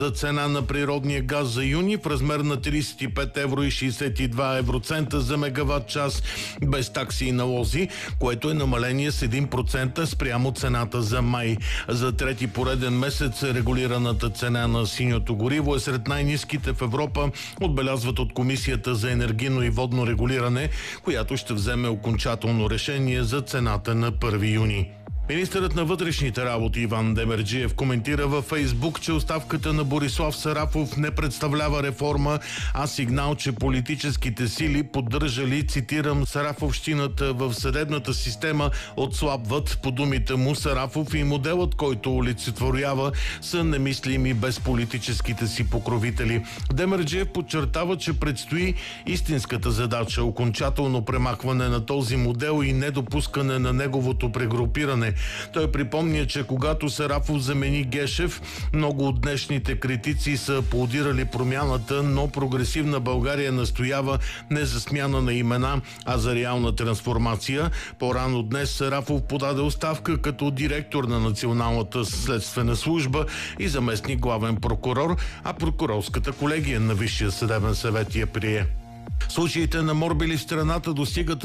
за цена на природния газ за юни в размер на 35 евро и 62 евроцента за мегаватт час без такси и налози, което е намаление с 1% спрямо цената за май. За трети пореден месец регулираната цена на синьото гориво е сред най-ниските в Европа, отбелязват от Комисията за енергийно и водно регулиране, която ще вземе окончателно решение за цената на 1 юни. Министърът на вътрешните работи Иван Демерджиев коментира във Фейсбук, че оставката на Борислав Сарафов не представлява реформа, а сигнал, че политическите сили, поддържали, цитирам, Сарафовщината в съдебната система, отслабват. По думите му, Сарафов и моделът, който олицетворява, са немислими без политическите си покровители. Демерджиев подчертава, че предстои истинската задача – окончателно премахване на този модел и недопускане на неговото прегрупиране. Той припомня, че когато Сарафов замени Гешев, много от днешните критици са аплодирали промяната, но прогресивна България настоява не за смяна на имена, а за реална трансформация. По-рано днес Сарафов подаде оставка като директор на Националната следствена служба и заместник главен прокурор, а прокурорската колегия на Висшия съдебен съвет я прие. Случаите на морбили в страната достигат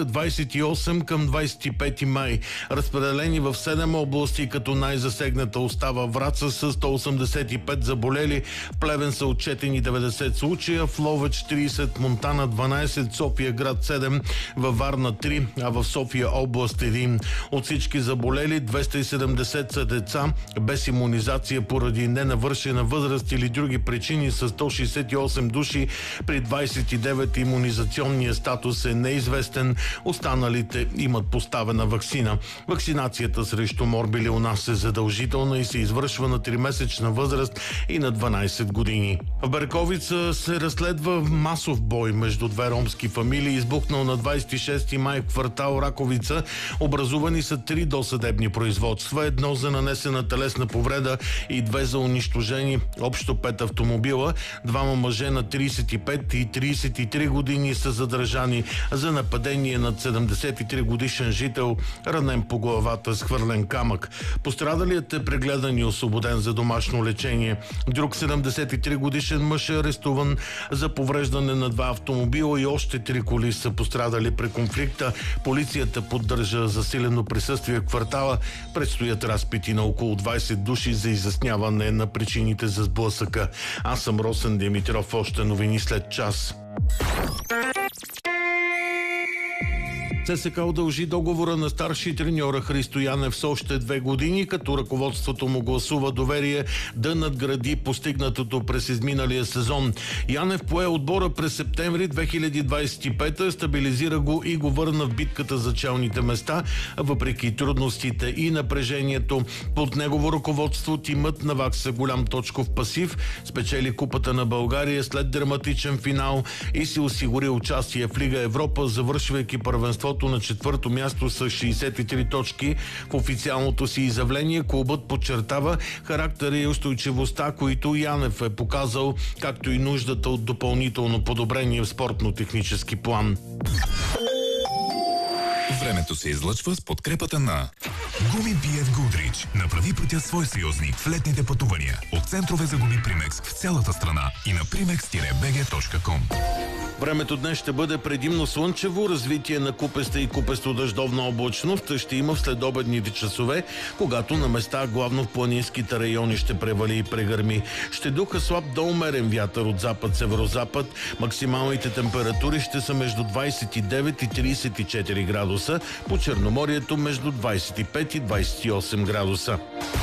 328 към 25 май. Разпределени в 7 области, като най-засегната остава Враца с 185 заболели. В Плевен са отчетени 90 случая, в Ловеч 30, Монтана 12, София град 7, във Варна 3, а в София област 1. От всички заболели 270 са деца без имунизация поради ненавършена възраст или други причини са 168 души, при 29 имунизационният статус е неизвестен, останалите имат поставена ваксина. Вакцинацията срещу морбили у нас е задължителна и се извършва на 3-месечна възраст и на 12 години. В Берковица се разследва масов бой между две ромски фамилии, избухнал на 26 май в квартал Раковица. Образувани са 3 досъдебни производства, 1 за нанесена телесна повреда и 2 за унищожени, общо 5 автомобила. 2 мъже на 35 и 33 години са задържани за нападение над 73 годишен жител, ранен по главата с хвърлен камък. Пострадалият е прегледан и освободен за домашно лечение. Друг 73 годишен мъж е арестуван за повреждане на 2 автомобила и още 3 коли са пострадали при конфликта. Полицията поддържа засилено присъствие в квартала. Предстоят разпити на около 20 души за изясняване на причините за сблъсъка. Аз съм Росен Димитров. Още новини след час. ЦСКА удължи договора на старши треньора Христо Янев с още 2 години, като ръководството му гласува доверие да надгради постигнатото през изминалия сезон. Янев пое отбора през септември 2025, стабилизира го и го върна в битката за челните места, въпреки трудностите и напрежението. Под негово ръководство тимът навакса голям точков пасив, спечели Купата на България след драматичен финал и си осигури участие в Лига Европа, завършвайки първенството на 4-то място с 63 точки. В официалното си изявление клубът подчертава характера и устойчивостта, които Янев е показал, както и нуждата от допълнително подобрение в спортно-технически план. Времето се излъчва с подкрепата на Гуми Биев Гудрич. Направи пътя свой съюзник в летните пътувания. От центрове за гуми Примекс в цялата страна и на primex-bg.com. Времето днес ще бъде предимно слънчево, развитие на купеста и купесто-дъждовна облачност ще има в следобедните часове, когато на места, главно в планинските райони, ще превали и прегърми. Ще духа слаб до умерен вятър от запад-северозапад. Максималните температури ще са между 29 и 34 градуса, по Черноморието между 25 и 28 градуса.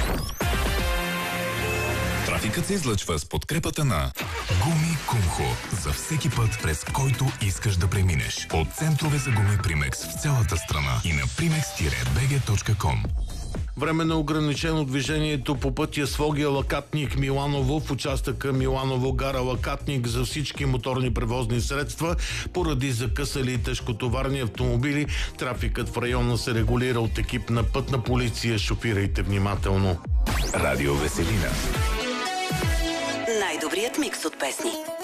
Трафикът се излъчва с подкрепата на Гуми Кумхо. За всеки път, през който искаш да преминеш. От центрове за гуми Примекс в цялата страна и на primex-bg.com. Време на ограничено движението по пътя Своге Лакатник Миланово в участъка Миланово гара Лакатник за всички моторни превозни средства. Поради закъсали и тежкотоварни автомобили, трафикът в района се регулира от екип на Пътна полиция. Шофирайте внимателно. Радио Веселина. Най-добрият микс от песни.